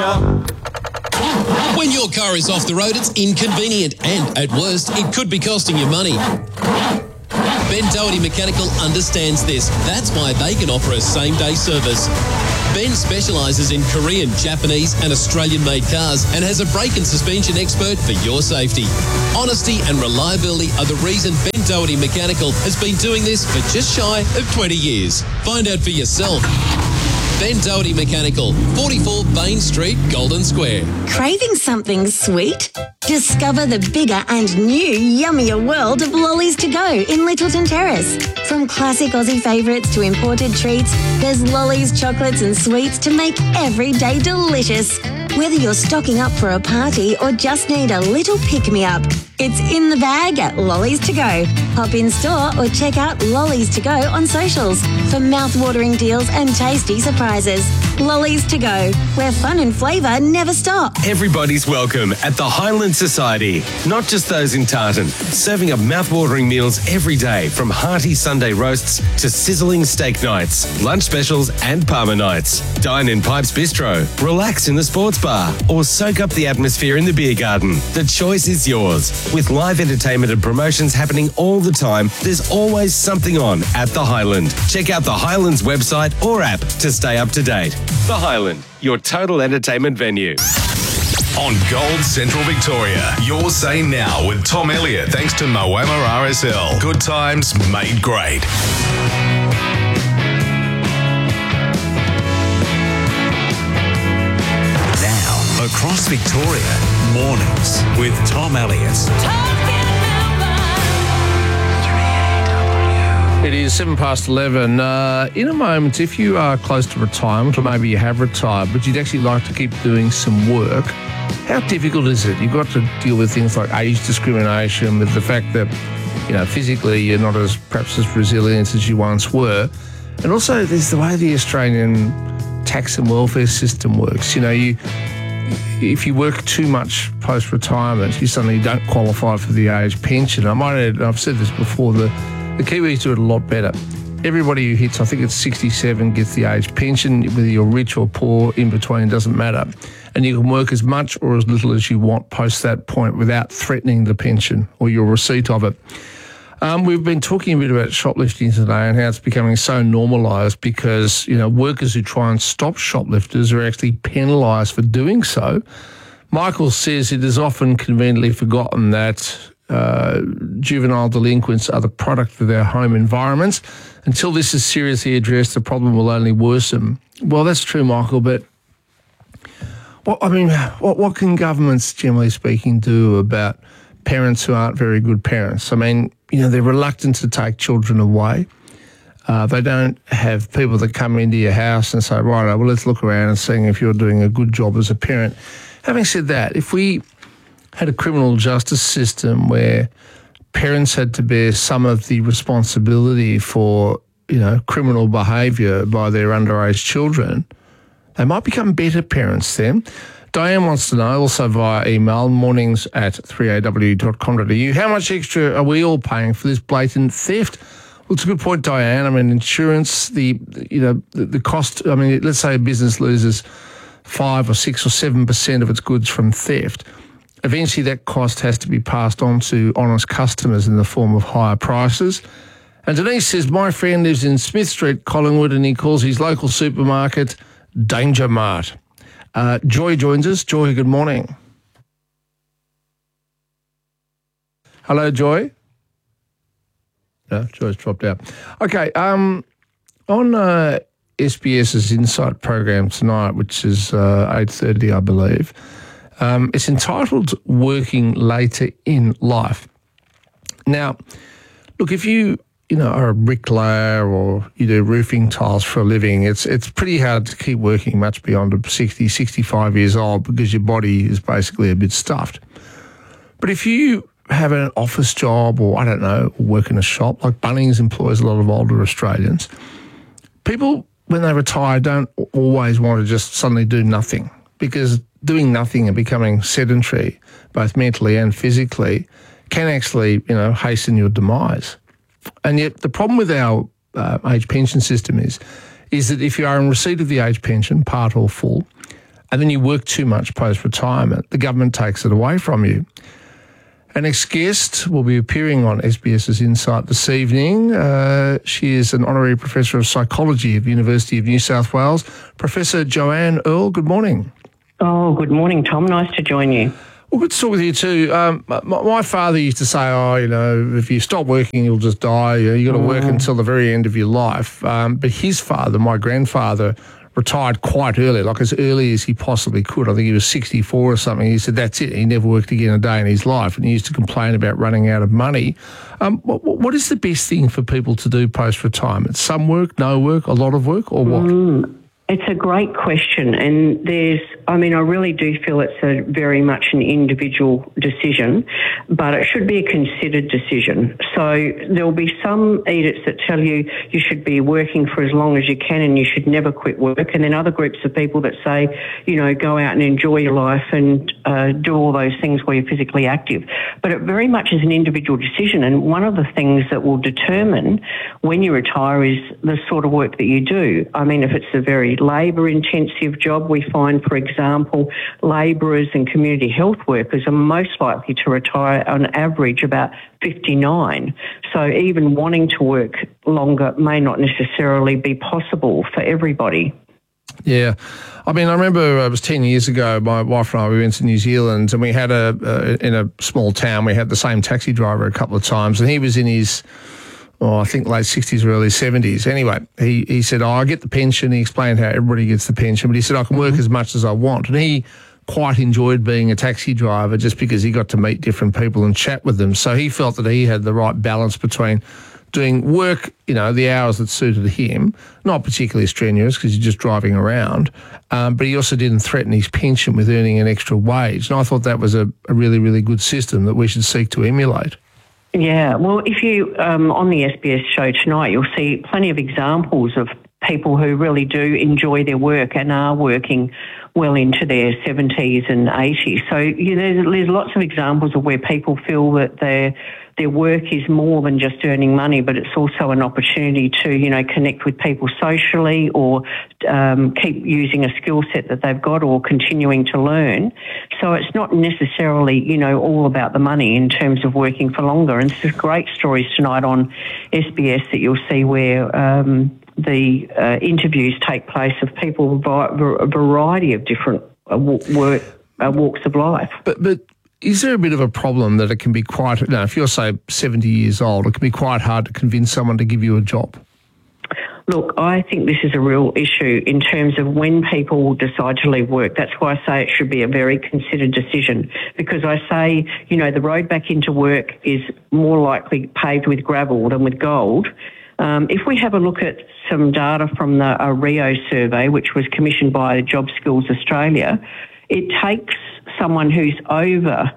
When your car is off the road, it's inconvenient and, at worst, it could be costing you money. Ben Doherty Mechanical understands this. That's why they can offer a same-day service. Ben specialises in Korean, Japanese and Australian-made cars and has a brake and suspension expert for your safety. Honesty and reliability are the reason Ben Doherty Mechanical has been doing this for just shy of 20 years. Find out for yourself. Ben Doherty Mechanical, 44 Bain Street, Golden Square. Craving something sweet? Discover the bigger and new yummier world of Lollies to Go in Littleton Terrace. From classic Aussie favourites to imported treats, there's Lollies, chocolates and sweets to make every day delicious. Whether you're stocking up for a party or just need a little pick-me-up, it's in the bag at Lollies to Go. Hop in store or check out Lollies to Go on socials for mouth-watering deals and tasty surprises. Lollies to Go, where fun and flavour never stop. Everybody's welcome at the Highland Society, not just those in Tartan. Serving up mouth-watering meals every day, from hearty Sunday roasts to sizzling steak nights, lunch specials and Parma nights. Dine in Pipes Bistro, relax in the sports bar, or soak up the atmosphere in the beer garden. The choice is yours. With live entertainment and promotions happening all the time, there's always something on at the Highland. Check out the Highland's website or app to stay up to date. The Highland, your total entertainment venue. On Gold Central Victoria, your say now with Tom Elliott, thanks to Moama RSL. Good times made great. Now, across Victoria, mornings with Tom Elliott. It is 11:07. In a moment, if you are close to retirement, or maybe you have retired, but you'd actually like to keep doing some work, how difficult is it? You've got to deal with things like age discrimination, with the fact that, physically you're not perhaps as resilient as you once were. And also there's the way the Australian tax and welfare system works. If you work too much post-retirement, you suddenly don't qualify for the age pension. I might add, I've said this before, the Kiwis do it a lot better. Everybody who hits, I think it's 67, gets the age pension, whether you're rich or poor, in between, doesn't matter. And you can work as much or as little as you want post that point without threatening the pension or your receipt of it. We've been talking a bit about shoplifting today and how it's becoming so normalised because, workers who try and stop shoplifters are actually penalised for doing so. Michael says it is often conveniently forgotten that juvenile delinquents are the product of their home environments. Until this is seriously addressed, the problem will only worsen. Well, that's true, Michael, but what can governments, generally speaking, do about parents who aren't very good parents? They're reluctant to take children away. They don't have people that come into your house and say, right, well, let's look around and see if you're doing a good job as a parent. Having said that, if we had a criminal justice system where parents had to bear some of the responsibility for, criminal behaviour by their underage children, they might become better parents then. Diane wants to know, also via email, mornings@3aw.com.au, how much extra are we all paying for this blatant theft? Well, it's a good point, Diane. Insurance, the cost, let's say a business loses 5 or 6 or 7% of its goods from theft. Eventually that cost has to be passed on to honest customers in the form of higher prices. And Denise says, my friend lives in Smith Street, Collingwood, and he calls his local supermarket Danger Mart. Joy joins us. Joy, good morning. Hello, Joy. No, Joy's dropped out. Okay, on SBS's Insight program tonight, which is 8:30, I believe, it's entitled Working Later in Life. Now, look, if you are a bricklayer or you do roofing tiles for a living, it's pretty hard to keep working much beyond 60, 65 years old because your body is basically a bit stuffed. But if you have an office job or, work in a shop, like Bunnings employs a lot of older Australians, people, when they retire, don't always want to just suddenly do nothing, because doing nothing and becoming sedentary, both mentally and physically, can actually, hasten your demise. And yet the problem with our age pension system is that if you are in receipt of the age pension, part or full, and then you work too much post-retirement, the government takes it away from you. Our next guest will be appearing on SBS's Insight this evening. She is an honorary professor of psychology at the University of New South Wales. Professor Joanne Earl, good morning. Oh, good morning, Tom. Nice to join you. Well, good to talk with you too. My father used to say, if you stop working, you'll just die. You got to work until the very end of your life. But his father, my grandfather, retired quite early, like as early as he possibly could. I think he was 64 or something. He said that's it. He never worked again a day in his life, and he used to complain about running out of money. What is the best thing for people to do post-retirement? Some work, no work, a lot of work, or what? It's a great question, and I really do feel it's very much an individual decision, but it should be a considered decision. So there'll be some edicts that tell you should be working for as long as you can and you should never quit work, and then other groups of people that say, go out and enjoy your life and do all those things where you're physically active. But it very much is an individual decision, and one of the things that will determine when you retire is the sort of work that you do. If it's a very labour-intensive job, we find, for example, labourers and community health workers are most likely to retire on average about 59. So even wanting to work longer may not necessarily be possible for everybody. Yeah. I remember it was 10 years ago, my wife and I, we went to New Zealand, and we had in a small town, we had the same taxi driver a couple of times, and he was in his I think late 60s or early 70s. Anyway, he said, I get the pension. He explained how everybody gets the pension, but he said, I can work as much as I want. And he quite enjoyed being a taxi driver just because he got to meet different people and chat with them. So he felt that he had the right balance between doing work, the hours that suited him, not particularly strenuous because you're just driving around, but he also didn't threaten his pension with earning an extra wage. And I thought that was a really, really good system that we should seek to emulate. Yeah, well, if you, on the SBS show tonight, you'll see plenty of examples of people who really do enjoy their work and are working well into their 70s and 80s. So there's lots of examples of where people feel that their work is more than just earning money, but it's also an opportunity to, connect with people socially or keep using a skill set that they've got or continuing to learn. So it's not necessarily, all about the money in terms of working for longer. And there's great stories tonight on SBS that you'll see where the interviews take place of people of a variety of different walks of life. But is there a bit of a problem that it can be quite, if you're, say, 70 years old, it can be quite hard to convince someone to give you a job? Look, I think this is a real issue in terms of when people decide to leave work. That's why I say it should be a very considered decision, because I say, the road back into work is more likely paved with gravel than with gold. If we have a look at some data from the Rio survey, which was commissioned by Job Skills Australia, it takes someone who's over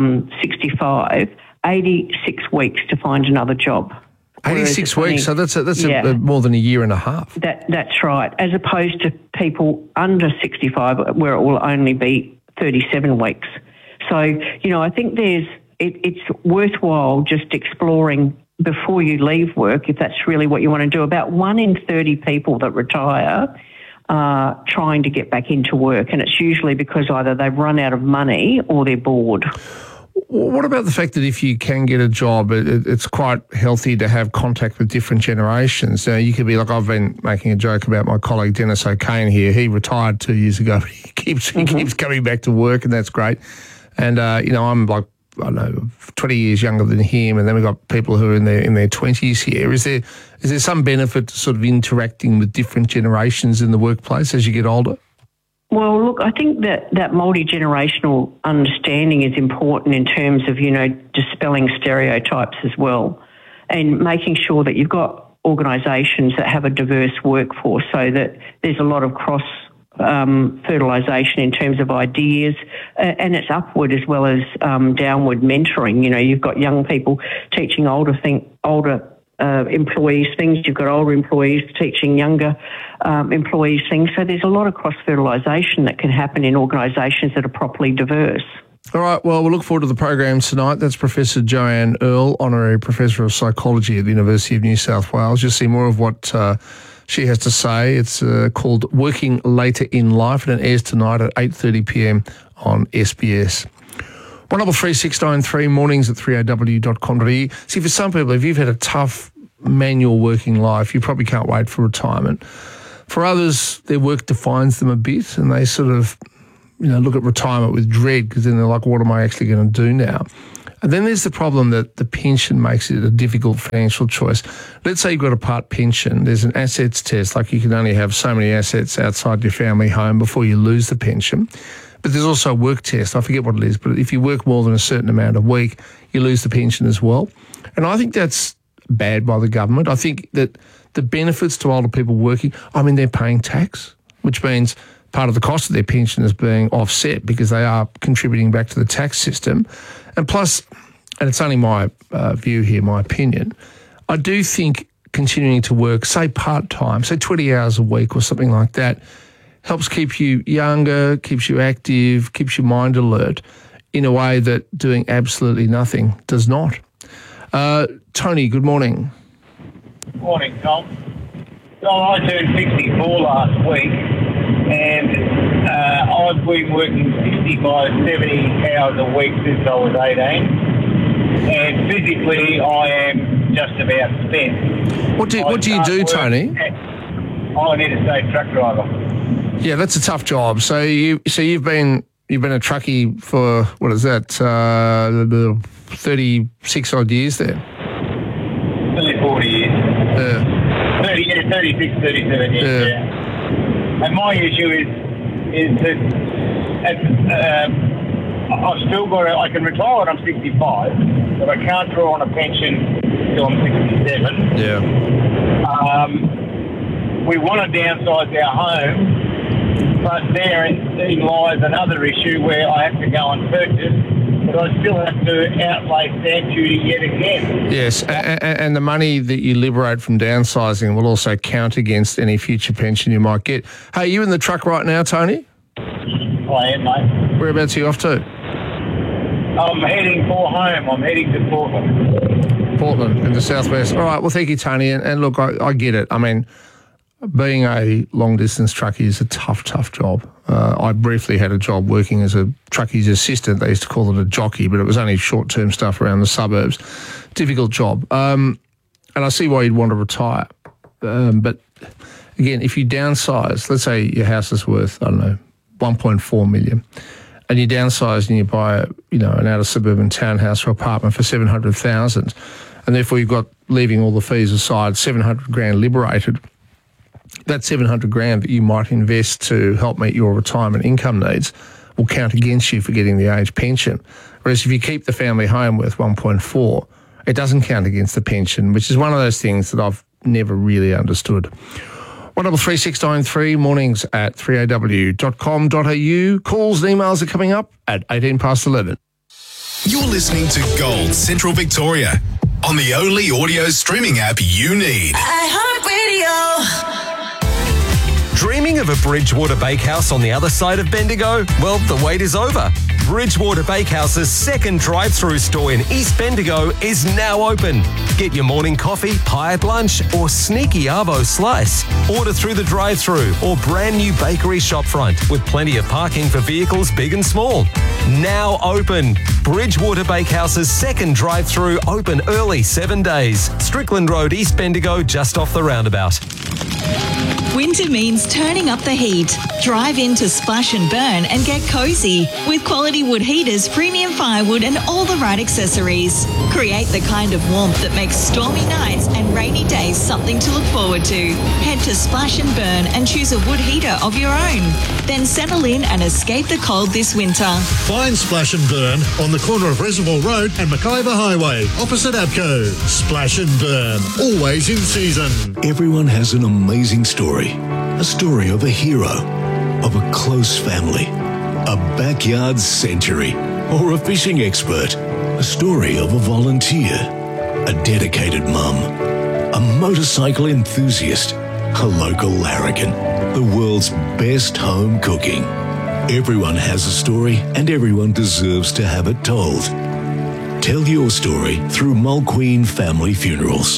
65 86 weeks to find another job. 86 weeks, so that's more than a year and a half. That's right, as opposed to people under 65 where it will only be 37 weeks. So, I think it's worthwhile just exploring before you leave work, if that's really what you want to do. About 1 in 30 people that retire are trying to get back into work, and it's usually because either they've run out of money or they're bored. What about the fact that if you can get a job, it's quite healthy to have contact with different generations? You could be like, I've been making a joke about my colleague Dennis O'Kane here. He retired 2 years ago, but he keeps coming back to work, and that's great. And, I'm like, 20 years younger than him, and then we've got people who are in their 20s here. Is there some benefit to sort of interacting with different generations in the workplace as you get older? Well, look, I think that multi-generational understanding is important in terms of, dispelling stereotypes as well, and making sure that you've got organisations that have a diverse workforce so that there's a lot of fertilisation in terms of ideas, and it's upward as well as downward mentoring. You've got young people teaching older employees things. You've got older employees teaching younger employees things. So there's a lot of cross-fertilisation that can happen in organisations that are properly diverse. All right, well, we'll look forward to the program tonight. That's Professor Joanne Earl, Honorary Professor of Psychology at the University of New South Wales. You'll see more of what she has to say. It's called Working Later in Life, and it airs tonight at 8:30 p.m. on SBS. 133693 mornings at 3aw.com.au. See, for some people, if you've had a tough manual working life, you probably can't wait for retirement. For others, their work defines them a bit, and they sort of, look at retirement with dread, because then they're like, what am I actually going to do now? And then there's the problem that the pension makes it a difficult financial choice. Let's say you've got a part pension. There's an assets test, like you can only have so many assets outside your family home before you lose the pension. But there's also a work test. I forget what it is, but if you work more than a certain amount a week, you lose the pension as well. And I think that's bad by the government. I think that the benefits to older people working, they're paying tax, which means part of the cost of their pension is being offset because they are contributing back to the tax system. And plus, and it's only my view here, my opinion, I do think continuing to work, say part-time, say 20 hours a week or something like that, helps keep you younger, keeps you active, keeps your mind alert in a way that doing absolutely nothing does not. Tony, good morning. Morning, Tom. I turned 64 last week, and I've been working 65, 70 hours a week since I was 18, and physically I am just about spent. What do you do, Tony? I'm an interstate truck driver. Yeah, that's a tough job. So you've been a truckie for, what is that, 36 odd years there? Nearly 40 years. 36, 37 years, yeah. And my issue is that I've still got I can retire when I'm 65, but I can't draw on a pension until I'm 67. Yeah. We want to downsize our home, but therein lies another issue where I have to go and purchase, but I still have to outlay stamp duty yet again. Yes, and the money that you liberate from downsizing will also count against any future pension you might get. Hey, are you in the truck right now, Tony? I am, mate. Whereabouts are you off to? I'm heading for home. I'm heading to Portland. Portland, in the southwest. All right, well, thank you, Tony. And look, I get it. Being a long-distance truckie is a tough job. I briefly had a job working as a truckie's assistant. They used to call it a jockey, but it was only short-term stuff around the suburbs. Difficult job. And I see why you'd want to retire. But, again, if you downsize, let's say your house is worth, 1.4 million, and you downsize and you buy, an outer-suburban townhouse or apartment for $700,000, and therefore you've got, leaving all the fees aside, $700,000 liberated. That $700,000 that you might invest to help meet your retirement income needs will count against you for getting the age pension. Whereas if you keep the family home worth 1.4, it doesn't count against the pension, which is one of those things that I've never really understood. 133693 mornings at 3aw.com.au. Calls and emails are coming up at 11:18. You're listening to Gold Central Victoria on the only audio streaming app you need. iHeartRadio. Dreaming of a Bridgewater Bakehouse on the other side of Bendigo? Well, the wait is over. Bridgewater Bakehouse's second drive-through store in East Bendigo is now open. Get your morning coffee, pied lunch, or sneaky arvo slice. Order through the drive-through or brand new bakery shopfront with plenty of parking for vehicles big and small. Now open. Bridgewater Bakehouse's second drive-through open early 7 days. Strickland Road, East Bendigo, just off the roundabout. Winter means turning up the heat. Drive into Splash and Burn and get cozy with quality wood heaters, premium firewood and all the right accessories. Create the kind of warmth that makes stormy nights and rainy days something to look forward to. Head to Splash and Burn and choose a wood heater of your own. Then settle in and escape the cold this winter. Find Splash and Burn on the corner of Reservoir Road and McIver Highway, opposite Abco. Splash and Burn, always in season. Everyone has an amazing story. A story of a hero, of a close family, a backyard century, or a fishing expert. A story of a volunteer, a dedicated mum, a motorcycle enthusiast, a local larrikin, the world's best home cooking. Everyone has a story and everyone deserves to have it told. Tell your story through Mulqueen Family Funerals.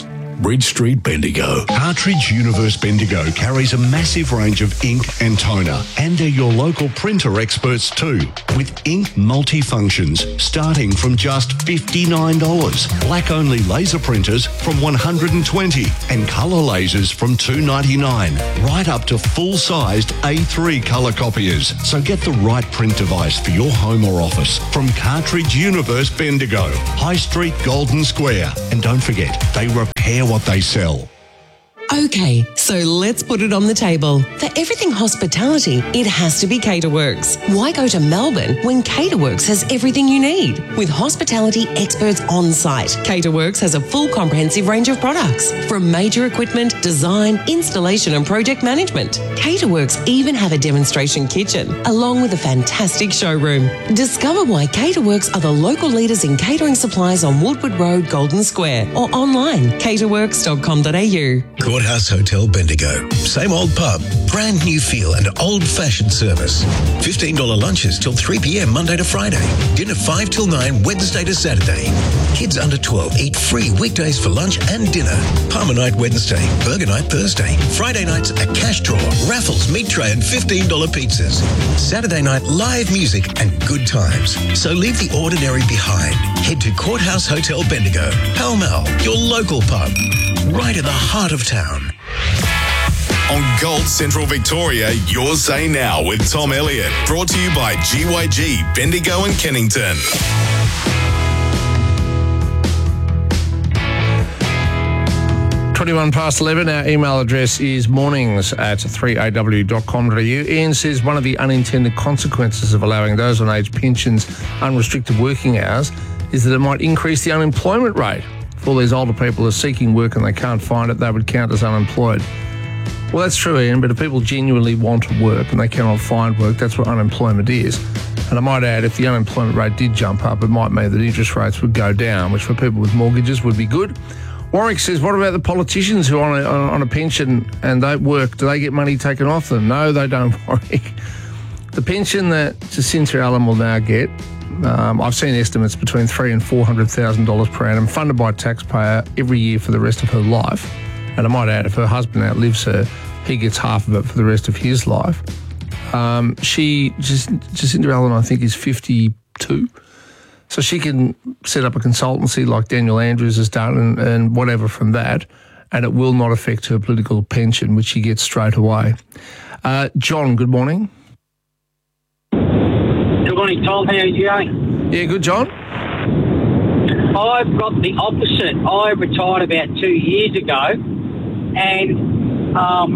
Bridge Street, Bendigo. Cartridge Universe Bendigo carries a massive range of ink and toner, and they're your local printer experts too, with ink multifunctions starting from just $59. Black-only laser printers from $120 and colour lasers from $299, right up to full-sized A3 colour copiers. So get the right print device for your home or office from Cartridge Universe Bendigo, High Street, Golden Square. And don't forget, they repair what they sell. Okay, so let's put it on the table. For everything hospitality, it has to be Caterworks. Why go to Melbourne when Caterworks has everything you need? With hospitality experts on site, Caterworks has a full comprehensive range of products, from major equipment, design, installation and project management. Caterworks even have a demonstration kitchen, along with a fantastic showroom. Discover why Caterworks are the local leaders in catering supplies on Woodward Road, Golden Square, or online, caterworks.com.au. Courthouse Hotel Bendigo. Same old pub, brand new feel and old-fashioned service. $15 lunches till 3 p.m. Monday to Friday. Dinner 5 till 9 Wednesday to Saturday. Kids under 12 eat free weekdays for lunch and dinner. Palmer night Wednesday, burger night Thursday. Friday nights a cash draw, raffles, meat tray and $15 pizzas. Saturday night live music and good times. So leave the ordinary behind. Head to Courthouse Hotel Bendigo. Pall Mall, your local pub. Right in the heart of town. On Gold Central Victoria, Your Say Now with Tom Elliott. Brought to you by GYG, Bendigo and Kennington. $11:21. Our email address is mornings@3aw.com.au. Ian says one of the unintended consequences of allowing those on age pensions unrestricted working hours is that it might increase the unemployment rate. If all these older people are seeking work and they can't find it, they would count as unemployed. Well, that's true, Ian, but if people genuinely want to work and they cannot find work, that's what unemployment is. And I might add, if the unemployment rate did jump up, it might mean that interest rates would go down, which for people with mortgages would be good. Warwick says, what about the politicians who are on a pension and don't work? Do they get money taken off them? No, they don't, Warwick. The pension that Jacinta Allen will now get, I've seen estimates between $300,000 and $400,000 per annum, funded by a taxpayer every year for the rest of her life. And I might add, if her husband outlives her, he gets half of it for the rest of his life. Jacinta Allen, I think, is 52. So she can set up a consultancy like Daniel Andrews has done and whatever from that, and it will not affect her political pension, which she gets straight away. John, good morning. Good morning, Tom. How are you going? Yeah, good, John. I've got the opposite. I retired about 2 years ago, and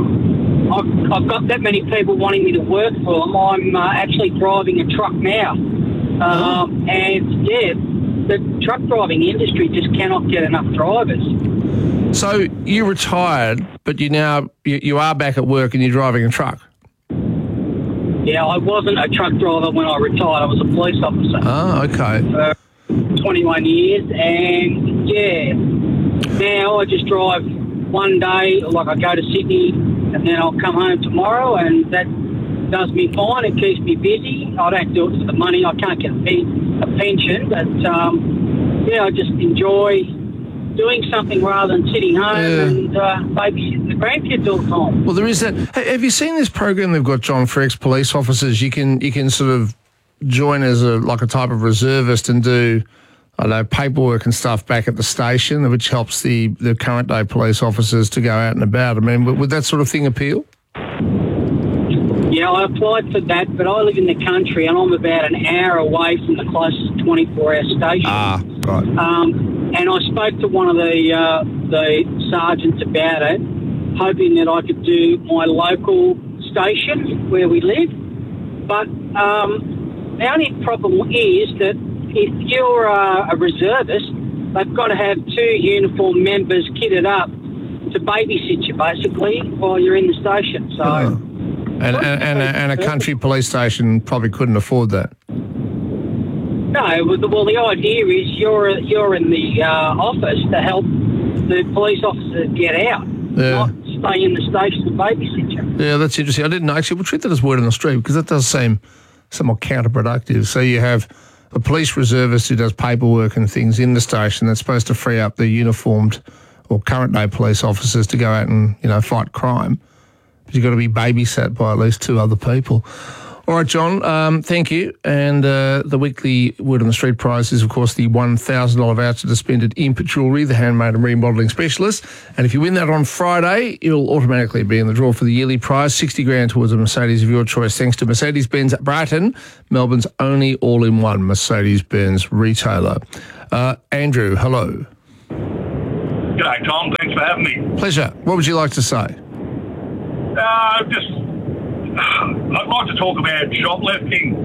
I've got that many people wanting me to work for them. I'm actually driving a truck now. And, yeah, the truck driving industry just cannot get enough drivers. So you retired, but you are back at work and you're driving a truck? Yeah, I wasn't a truck driver when I retired. I was a police officer. Oh, okay. For 21 years, and, yeah, now I just drive one day, like I go to Sydney, and then I'll come home tomorrow, and that does me fine. It keeps me busy. I don't do it for the money. I can't get a pension, but yeah, I just enjoy doing something rather than sitting home and babysitting the grandkids all the time. Well, there is that. Have you seen this program they've got, John, for ex-police officers? You can sort of join as a type of reservist and do, I don't know, paperwork and stuff back at the station, which helps the current day police officers to go out and about. I mean, would that sort of thing appeal? Yeah, I applied for that, but I live in the country and I'm about an hour away from the closest 24-hour station. Ah, right. And I spoke to one of the sergeants about it, hoping that I could do my local station where we live. But the only problem is that if you're a reservist, they've got to have 2 uniformed members kitted up to babysit you, basically, while you're in the station. So. And a country police station probably couldn't afford that. No, well, the idea is you're in the office to help the police officer get out, not stay in the station to babysit you. Yeah, that's interesting. I didn't know. Actually, we'll treat that as word on the street because that does seem somewhat counterproductive. So you have a police reservist who does paperwork and things in the station that's supposed to free up the uniformed or current day police officers to go out and, fight crime. But you've got to be babysat by at least 2 other people. All right, John, thank you. And the weekly Word on the Street prize is, of course, the $1,000 voucher to spend at Imp Jewellery, the handmade and remodelling specialist. And if you win that on Friday, you'll automatically be in the draw for the yearly prize, $60,000 towards a Mercedes of your choice, thanks to Mercedes-Benz Brighton, Melbourne's only all-in-one Mercedes-Benz retailer. Andrew, hello. G'day, Tom. Thanks for having me. Pleasure. What would you like to say? I'd like to talk about shoplifting.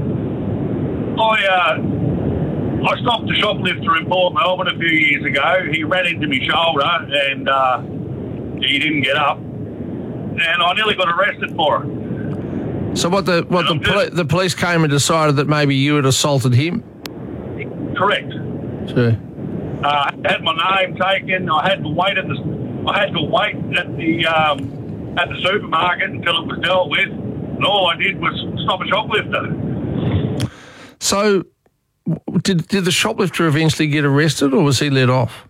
I stopped a shoplifter in Port Melbourne a few years ago. He ran into my shoulder and he didn't get up, and I nearly got arrested for it. So the police came and decided that maybe you had assaulted him? Correct. Sure. I had my name taken. I had to wait at the supermarket until it was dealt with. And all I did was stop a shoplifter. So, did the shoplifter eventually get arrested, or was he let off?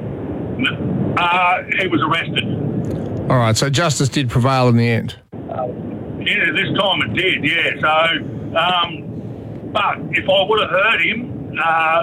He was arrested. All right, so justice did prevail in the end. Yeah, this time it did, yeah. So, but if I would have hurt him,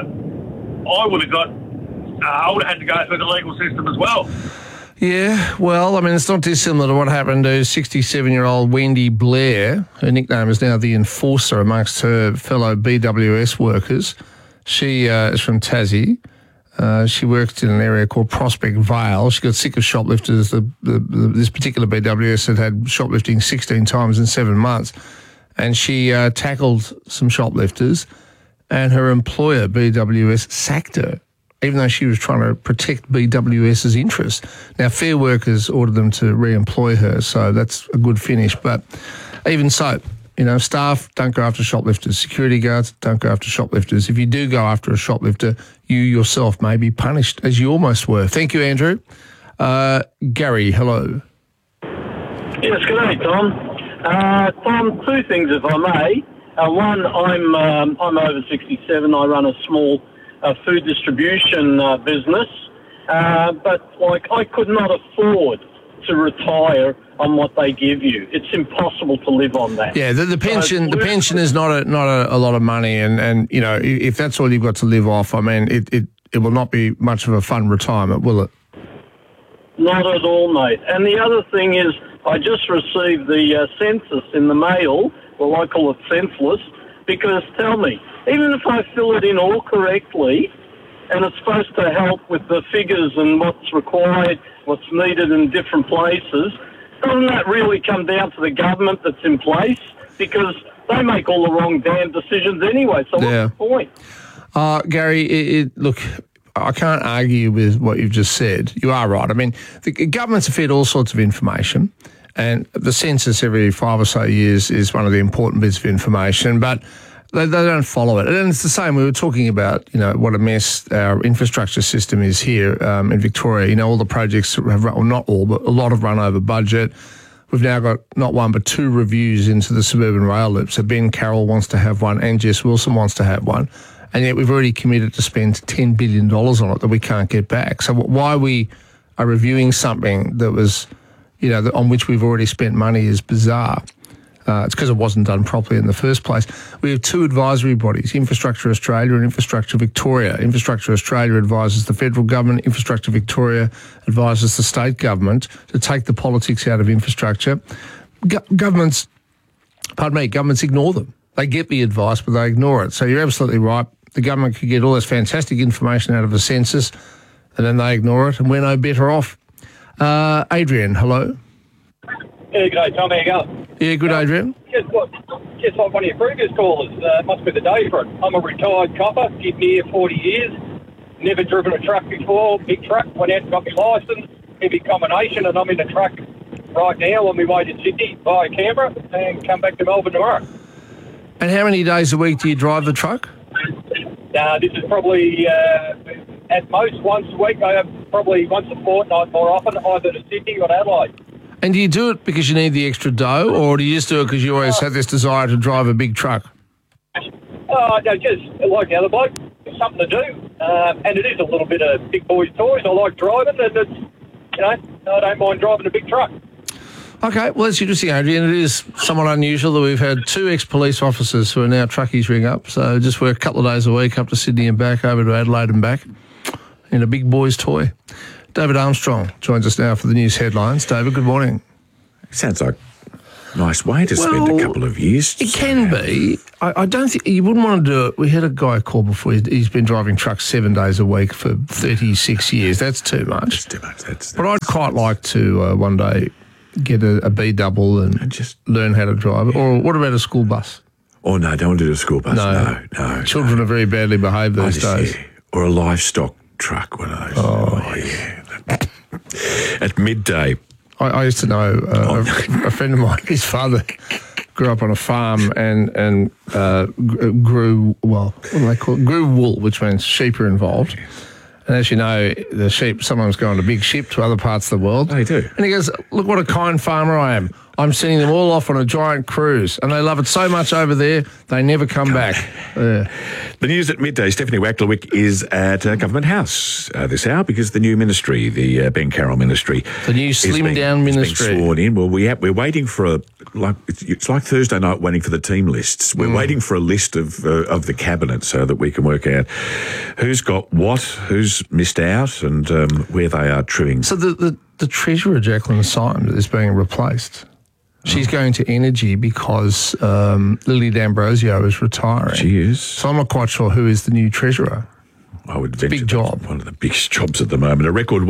I would have had to go through the legal system as well. Yeah, well, I mean, it's not dissimilar to what happened to 67-year-old Wendy Blair. Her nickname is now the Enforcer amongst her fellow BWS workers. She is from Tassie. She worked in an area called Prospect Vale. She got sick of shoplifters. This particular BWS had shoplifting 16 times in 7 months. And she tackled some shoplifters, and her employer, BWS, sacked her, even though she was trying to protect BWS's interests. Now, Fair Workers ordered them to re-employ her, so that's a good finish. But even so, staff don't go after shoplifters. Security guards don't go after shoplifters. If you do go after a shoplifter, you yourself may be punished, as you almost were. Thank you, Andrew. Gary, hello. Yes, good day, Tom. Tom, 2 things, if I may. One, I'm over 67. I run a small food distribution business, but I could not afford to retire on what they give you. It's impossible to live on that. Yeah, the pension is not a lot of money, and if that's all you've got to live off, I mean, it will not be much of a fun retirement, will it? Not at all, mate. And the other thing is, I just received the census in the mail. Well, I call it senseless, because tell me, even if I fill it in all correctly, and it's supposed to help with the figures and what's required, what's needed in different places, doesn't that really come down to the government that's in place? Because they make all the wrong damn decisions anyway, so what's the point? Gary, look, I can't argue with what you've just said. You are right. I mean, the governments are fed all sorts of information, and the census every 5 or so years is one of the important bits of information, but they don't follow it. And it's the same. We were talking about, what a mess our infrastructure system is here in Victoria. All the projects have run, well, not all, but a lot have run over budget. We've now got not 1 but 2 reviews into the suburban rail loop. So Ben Carroll wants to have one and Jess Wilson wants to have one. And yet we've already committed to spend $10 billion on it that we can't get back. So why we are reviewing something that was, on which we've already spent money is bizarre. It's because it wasn't done properly in the first place. We have 2 advisory bodies, Infrastructure Australia and Infrastructure Victoria. Infrastructure Australia advises the federal government. Infrastructure Victoria advises the state government to take the politics out of infrastructure. Governments ignore them. They get the advice, but they ignore it. So you're absolutely right. The government could get all this fantastic information out of a census, and then they ignore it, and we're no better off. Adrian, hello. Yeah, good day, Tom. How you going? Yeah, good, Adrian. Just like one of your previous callers, must be the day for it. I'm a retired copper, been here 40 years, never driven a truck before, big truck, went out and got my licence, heavy combination, and I'm in a truck right now on my way to Sydney via Canberra and come back to Melbourne tomorrow. And how many days a week do you drive the truck? This is probably at most once a week. I have probably once a fortnight more often, either to Sydney or Adelaide. And do you do it because you need the extra dough, or do you just do it because you always had this desire to drive a big truck? No, just like the other bloke, it's something to do. And it is a little bit of big boys' toys. I like driving, and I don't mind driving a big truck. Okay, well, that's interesting, Adrian. It is somewhat unusual that we've had 2 ex-police officers who are now truckies ring up. So just work a couple of days a week up to Sydney and back, over to Adelaide and back in a big boy's toy. David Armstrong joins us now for the news headlines. David, good morning. Sounds like a nice way to spend a couple of years. It can be. I don't think you wouldn't want to do it. We had a guy call before. He's been driving trucks 7 days a week for 36 years. That's too much. That's too much. But I'd quite like to one day get a B double and just learn how to drive it. Or what about a school bus? Oh, no, don't want to do a school bus. No. Children are very badly behaved these days. Yeah. Or a livestock truck, one of those. Oh yeah. At midday. I used to know a friend of mine, his father grew up on a farm and grew, well, what do they call it? Grew wool, which means sheep are involved. And as you know, the sheep sometimes go on a big ship to other parts of the world. They do. And he goes, look what a kind farmer I am. I'm sending them all off on a giant cruise, and they love it so much over there, they never come back. The news at midday, Stephanie Wacklewick is at Government House this hour because the new ministry, the Ben Carroll ministry. The new slimmed-down ministry. Being sworn in. Well, we're waiting for it's like Thursday night waiting for the team lists. We're waiting for a list of the cabinet so that we can work out who's got what, who's missed out, and where they are trimming. So the Treasurer, Jacqueline Symes, is being replaced. She's going to Energy because Lily D'Ambrosio is retiring. She is. So I'm not quite sure who is the new Treasurer. I would venture big job. One of the biggest jobs at the moment. A record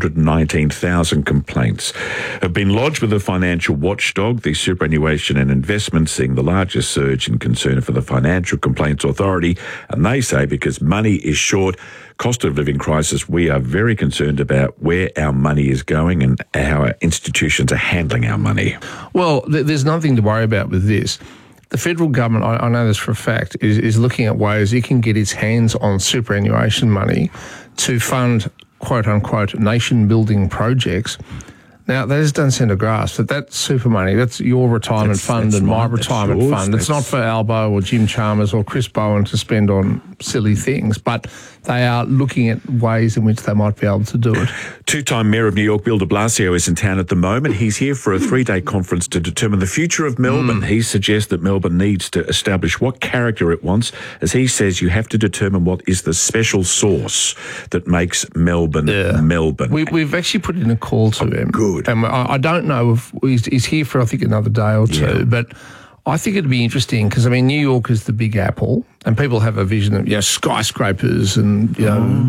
119,000 complaints have been lodged with the financial watchdog, the Superannuation and Investment, seeing the largest surge in concern for the Financial Complaints Authority. And they say because money is short, cost of living crisis, we are very concerned about where our money is going and how our institutions are handling our money. Well, there's nothing to worry about with this. The federal government, I know this for a fact, is looking at ways it can get its hands on superannuation money to fund, quote-unquote, nation-building projects. Now, that just doesn't seem to grasp that super money, that's your retirement fund and my retirement fund. It's not for Albo or Jim Chalmers or Chris Bowen to spend on silly things, but they are looking at ways in which they might be able to do it. Two-time Mayor of New York, Bill de Blasio, is in town at the moment. He's here for a 3-day conference to determine the future of Melbourne. He suggests that Melbourne needs to establish what character it wants. As he says, you have to determine what is the special sauce that makes Melbourne Melbourne. We've actually put in a call to him. Good. And I don't know if he's here for, I think, another day or two, but I think it'd be interesting because, I mean, New York is the big apple and people have a vision of, skyscrapers and,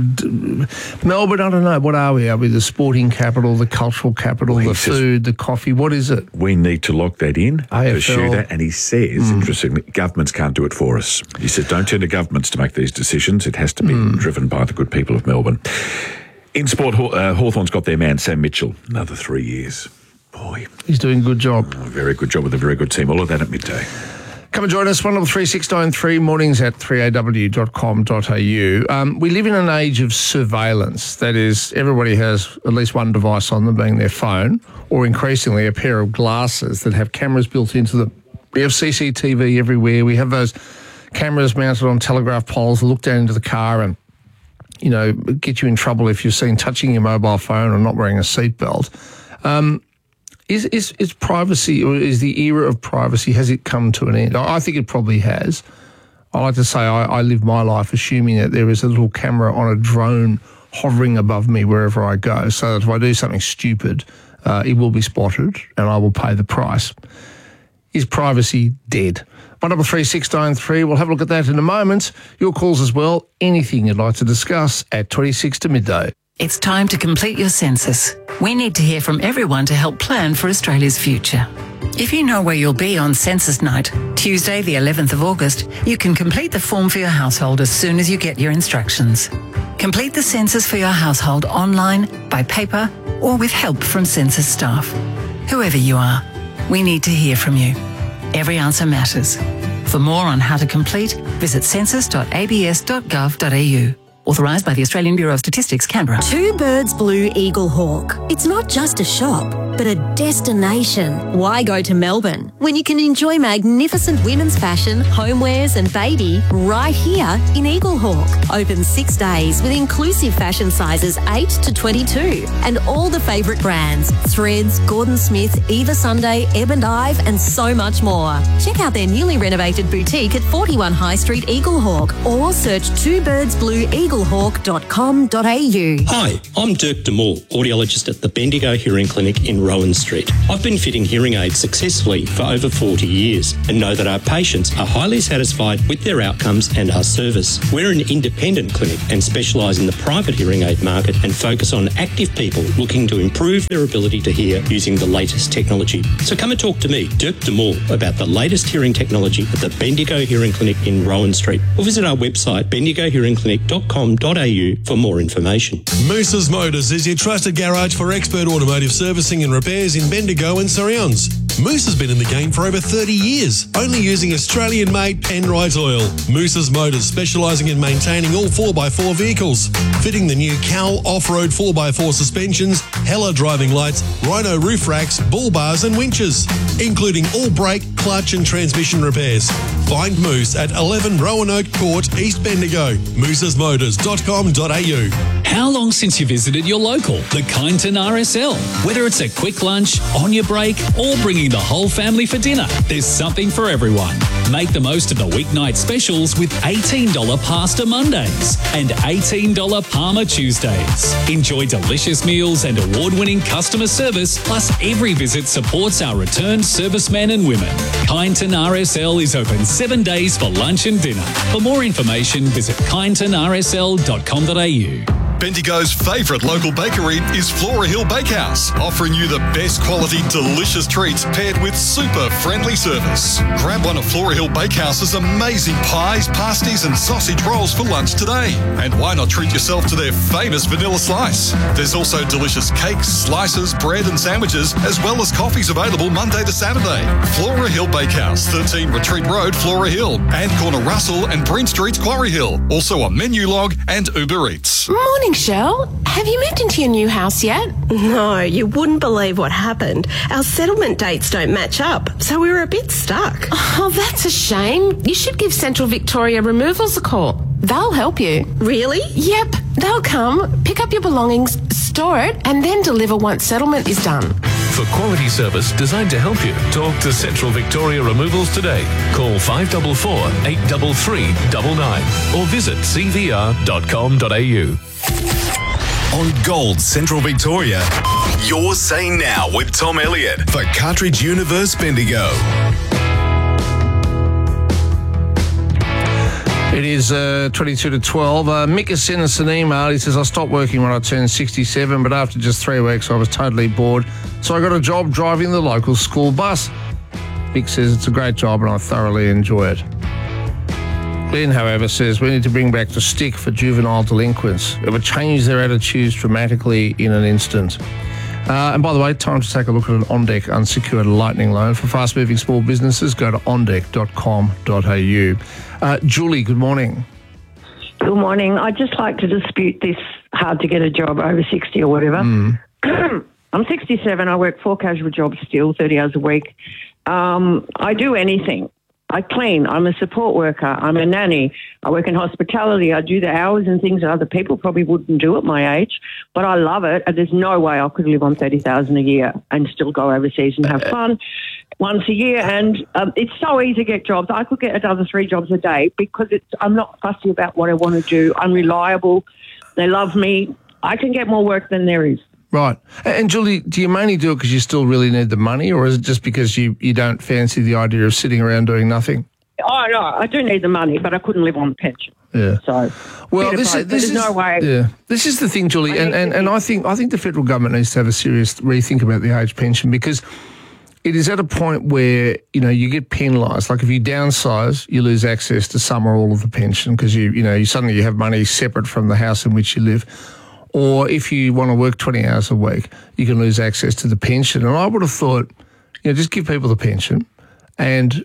Melbourne, I don't know, what are we? Are we the sporting capital, the cultural capital, the food, the coffee? What is it? We need to lock that in, pursue that. And he says, interestingly, governments can't do it for us. He says, don't turn to governments to make these decisions. It has to be driven by the good people of Melbourne. In sport, Hawthorn's got their man, Sam Mitchell, another 3 years. Boy. He's doing a good job. Very good job with a very good team. All of that at midday. Come and join us, 133 mornings at 3aw.com.au. We live in an age of surveillance. That is, everybody has at least one device on them, being their phone, or increasingly a pair of glasses that have cameras built into them. We have CCTV everywhere. We have those cameras mounted on telegraph poles that look down into the car and get you in trouble if you're seen touching your mobile phone or not wearing a seatbelt. Is privacy, or is the era of privacy, has it come to an end? I think it probably has. I like to say I live my life assuming that there is a little camera on a drone hovering above me wherever I go, so that if I do something stupid, it will be spotted and I will pay the price. Is privacy dead? 133 we'll have a look at that in a moment. Your calls as well. Anything you'd like to discuss at 26 to midday. It's time to complete your census. We need to hear from everyone to help plan for Australia's future. If you know where you'll be on census night, Tuesday the 11th of August, you can complete the form for your household as soon as you get your instructions. Complete the census for your household online, by paper, or with help from census staff. Whoever you are, we need to hear from you. Every answer matters. For more on how to complete, visit census.abs.gov.au. Authorised by the Australian Bureau of Statistics, Canberra. Two Birds Blue Eagle Hawk. It's not just a shop, but a destination. Why go to Melbourne when you can enjoy magnificent women's fashion, homewares and baby right here in Eagle Hawk? Open 6 days with inclusive fashion sizes 8 to 22 and all the favourite brands, Threads, Gordon Smith, Eva Sunday, Ebb and Ive and so much more. Check out their newly renovated boutique at 41 High Street, Eaglehawk, or search twobirdsblueeaglehawk.com.au. Hi, I'm Dirk DeMoore, audiologist at the Bendigo Hearing Clinic in Rowan Street. I've been fitting hearing aids successfully for over 40 years and know that our patients are highly satisfied with their outcomes and our service. We're an independent clinic and specialise in the private hearing aid market and focus on active people looking to improve their ability to hear using the latest technology. So come and talk to me, Dirk DeMoore, about the latest hearing technology at the Bendigo Hearing Clinic in Rowan Street, or visit our website bendigohearingclinic.com.au for more information. Moose's Motors is your trusted garage for expert automotive servicing and repairs in Bendigo and surrounds. Moose has been in the game for over 30 years, only using Australian-made Penrite oil. Moose's Motors, specialising in maintaining all 4x4 vehicles, fitting the new Cal off-road 4x4 suspensions, Hella driving lights, Rhino roof racks, bull bars and winches, including all brake, clutch and transmission repairs. Find Moose at 11 Roanoke Court, East Bendigo. moosesmotors.com.au. How long since you visited your local, the Kyneton RSL? Whether it's a quick lunch, on your break, or bringing the whole family for dinner, there's something for everyone. Make the most of the weeknight specials with $18 Pasta Mondays and $18 Parma Tuesdays. Enjoy delicious meals and award-winning customer service, plus every visit supports our returned servicemen and women. Kyneton RSL is open 7 days for lunch and dinner. For more information, visit kynetonrsl.com.au. Bendigo's favourite local bakery is Flora Hill Bakehouse, offering you the best quality, delicious treats paired with super friendly service. Grab one of Flora Hill Bakehouse's amazing pies, pasties and sausage rolls for lunch today. And why not treat yourself to their famous vanilla slice? There's also delicious cakes, slices, bread and sandwiches, as well as coffees available Monday to Saturday. Flora Hill Bakehouse, 13 Retreat Road, Flora Hill, and corner Russell and Bryn Street, Quarry Hill. Also on Menulog and Uber Eats. Morning, Shell. Have you moved into your new house yet? No, you wouldn't believe what happened. Our settlement dates don't match up, so we were a bit stuck. Oh, that's a shame. You should give Central Victoria Removals a call. They'll help you. Really? Yep. They'll come, pick up your belongings, store it, and then deliver once settlement is done. For quality service designed to help you, talk to Central Victoria Removals today. Call 544 833 99 or visit cvr.com.au. On Gold Central Victoria, Your Say Now with Tom Elliott for Cartridge Universe Bendigo. It is 22 to 12. Mick has sent us an email. He says, I stopped working when I turned 67, but after just 3 weeks, I was totally bored. So I got a job driving the local school bus. Mick says it's a great job and I thoroughly enjoy it. Glenn, however, says we need to bring back the stick for juvenile delinquents. It would change their attitudes dramatically in an instant. And by the way, time to take a look at an OnDeck unsecured lightning loan for fast-moving small businesses. Go to ondeck.com.au. Julie, good morning. Good morning. I'd just like to dispute this hard to get a job over 60 or whatever. I'm 67. I work 4 casual jobs still, 30 hours a week. I do anything. I clean. I'm a support worker. I'm a nanny. I work in hospitality. I do the hours and things that other people probably wouldn't do at my age, but I love it. And there's no way I could live on $30,000 a year and still go overseas and have fun once a year. And it's so easy to get jobs. I could get another 3 jobs a day because I'm not fussy about what I want to do. I'm reliable. They love me. I can get more work than there is. Right. And Julie, do you mainly do it because you still really need the money, or is it just because you don't fancy the idea of sitting around doing nothing? Oh, no, I do need the money, but I couldn't live on the pension. Yeah. So, well, this is no way. Yeah. This is the thing, Julie, and I think the federal government needs to have a serious rethink about the age pension, because it is at a point where, you get penalised. Like if you downsize, you lose access to some or all of the pension because you suddenly you have money separate from the house in which you live. Or if you want to work 20 hours a week, you can lose access to the pension. And I would have thought, just give people the pension and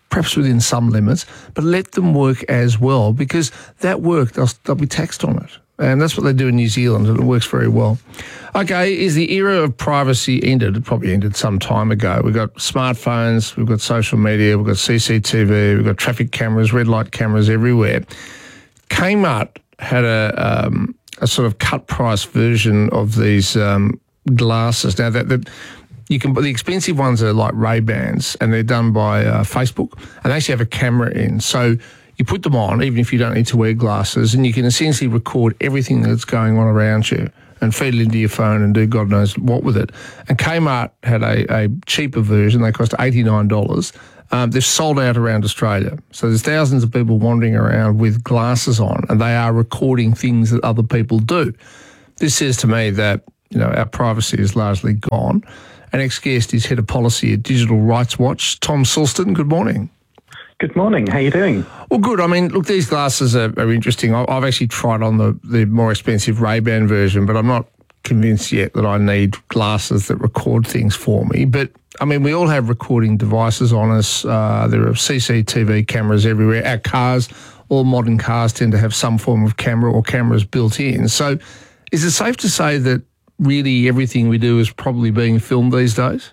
perhaps within some limits, but let them work as well, because that work, they'll be taxed on it. And that's what they do in New Zealand, and it works very well. Okay, is the era of privacy ended? It probably ended some time ago. We've got smartphones, we've got social media, we've got CCTV, we've got traffic cameras, red light cameras everywhere. Kmart had a sort of cut price version of these glasses. Now, the expensive ones are like Ray-Bans, and they're done by Facebook, and they actually have a camera in. So you put them on, even if you don't need to wear glasses, and you can essentially record everything that's going on around you and feed it into your phone and do God knows what with it. And Kmart had a cheaper version. They cost $89. They've sold out around Australia. So there's thousands of people wandering around with glasses on, and they are recording things that other people do. This says to me that, our privacy is largely gone. Our next guest is Head of Policy at Digital Rights Watch, Tom Silston. Good morning. Good morning. How are you doing? Well, good. I mean, look, these glasses are interesting. I've actually tried on the more expensive Ray-Ban version, but I'm not convinced yet that I need glasses that record things for me. But, I mean, we all have recording devices on us. There are CCTV cameras everywhere. Our cars, all modern cars, tend to have some form of camera or cameras built in. So is it safe to say that really everything we do is probably being filmed these days?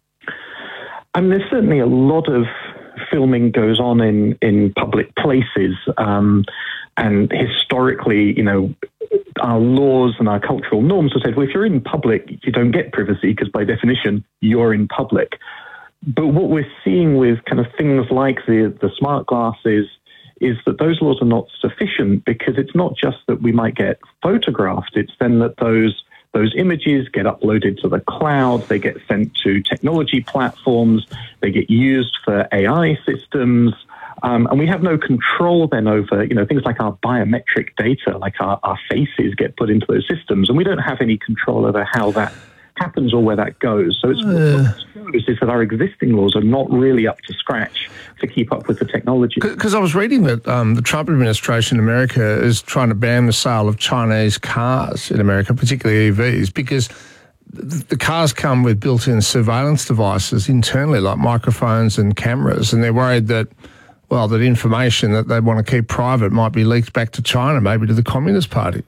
I mean, there's certainly a lot of filming goes on in public places, and historically, our laws and our cultural norms have said, well, if you're in public, you don't get privacy because by definition, you're in public. But what we're seeing with kind of things like the smart glasses is that those laws are not sufficient, because it's not just that we might get photographed, it's then that those images get uploaded to the cloud, they get sent to technology platforms, they get used for AI systems, and we have no control then over, things like our biometric data, like our faces get put into those systems, and we don't have any control over how that happens or where that goes. So it's what it shows is that our existing laws are not really up to scratch to keep up with the technology. Because I was reading that the Trump administration in America is trying to ban the sale of Chinese cars in America, particularly EVs, because the cars come with built-in surveillance devices internally, like microphones and cameras, and they're worried that, that information that they want to keep private might be leaked back to China, maybe to the Communist Party.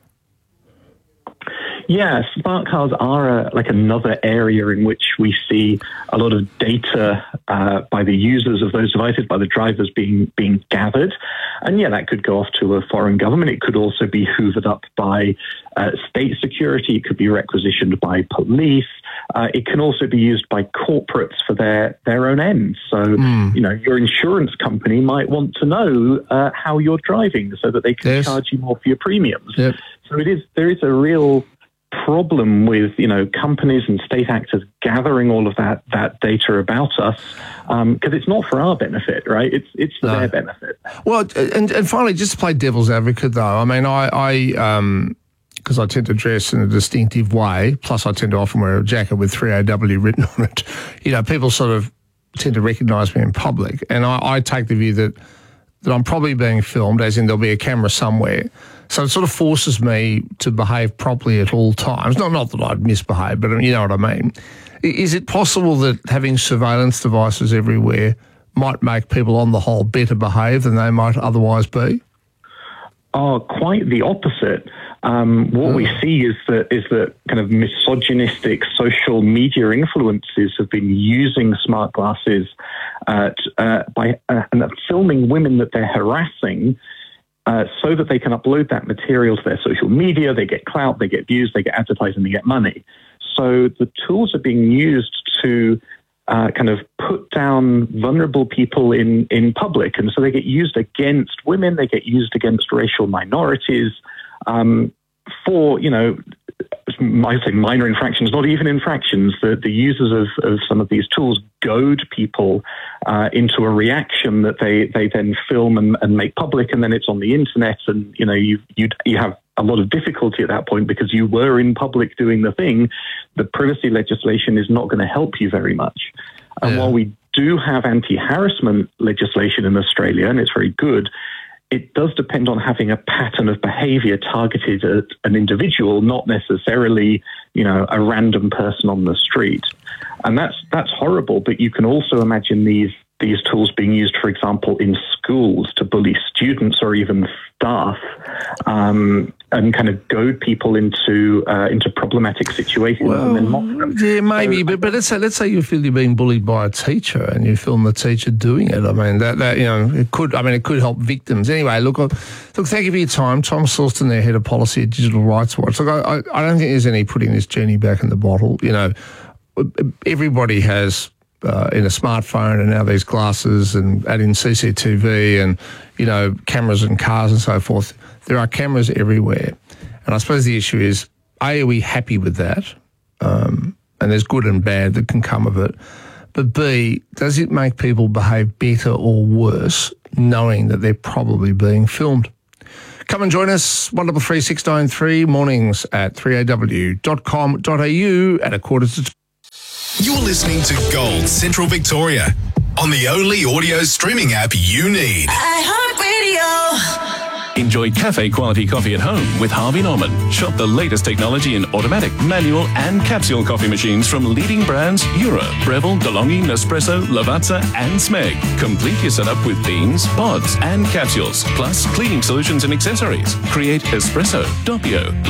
Yeah, smart cars are another area in which we see a lot of data by the users of those devices, by the drivers being gathered. And yeah, that could go off to a foreign government. It could also be hoovered up by state security. It could be requisitioned by police. It can also be used by corporates for their own ends. So, your insurance company might want to know how you're driving so that they can charge you more for your premiums. Yep. So there is a real problem with companies and state actors gathering all of that data about us, because it's not for our benefit, right? It's for their benefit. Well, and finally, just to play devil's advocate, though, I mean, I because I tend to dress in a distinctive way, plus I tend to often wear a jacket with 3AW written on it. People sort of tend to recognise me in public, and I take the view that I'm probably being filmed, as in there'll be a camera somewhere. So it sort of forces me to behave properly at all times. Not that I'd misbehave, but you know what I mean. Is it possible that having surveillance devices everywhere might make people on the whole better behave than they might otherwise be? Oh, quite the opposite. What we see is that kind of misogynistic social media influences have been using smart glasses by filming women that they're harassing, so that they can upload that material to their social media. They get clout, they get views, they get advertising, they get money. So the tools are being used to kind of put down vulnerable people in public. And so they get used against women, they get used against racial minorities for, I say minor infractions, not even infractions. The users of some of these tools goad people into a reaction that they then film and make public, and then it's on the internet, and you have a lot of difficulty at that point because you were in public doing the thing. The privacy legislation is not going to help you very much. And while we do have anti-harassment legislation in Australia, and it's very good, it does depend on having a pattern of behaviour targeted at an individual, not necessarily, a random person on the street. And that's horrible. But you can also imagine these these tools being used, for example, in schools to bully students or even staff, and kind of goad people into problematic situations and then mock them. Yeah, maybe, So, but let's say you feel you're being bullied by a teacher and you film the teacher doing it. I mean, that it could help victims. Anyway, look, thank you for your time. Tom Silston, their head of policy at Digital Rights Watch. Look, I don't think there's any putting this genie back in the bottle. You know, everybody has in a smartphone and now these glasses and adding CCTV and, you know, cameras in cars and so forth. There are cameras everywhere. And I suppose the issue is, A, are we happy with that? And there's good and bad that can come of it. But B, does it make people behave better or worse knowing that they're probably being filmed? Come and join us, 133 693 mornings at 3aw.com.au at 2:45. You're listening to Gold Central Victoria on the only audio streaming app you need. iHeartRadio. Enjoy cafe-quality coffee at home with Harvey Norman. Shop the latest technology in automatic, manual and capsule coffee machines from leading brands Euro, Breville, DeLonghi, Nespresso, Lavazza and Smeg. Complete your setup with beans, pods and capsules, plus cleaning solutions and accessories. Create espresso, doppio,